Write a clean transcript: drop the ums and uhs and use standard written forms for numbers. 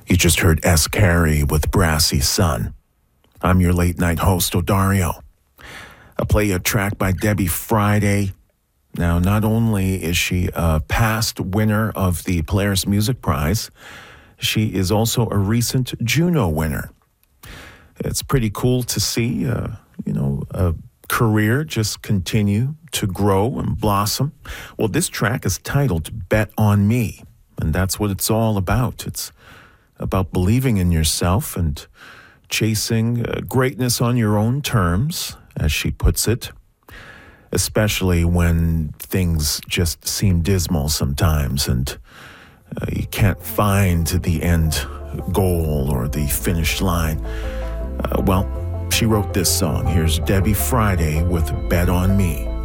You just heard S. Carey with Brassy Sun. I'm your late night host, Odario. I'll play a track by Debbie Friday. Now, not only is she a past winner of the Polaris Music Prize, she is also a recent Juno winner. It's pretty cool to see, a career just continue to grow and blossom. Well, this track is titled Bet on Me, and that's what it's all about. It's about believing in yourself and chasing greatness on your own terms, as she puts it, especially when things just seem dismal sometimes and you can't find the end goal or the finish line. Well, she wrote this song. Here's Debbie Friday with Bet on Me.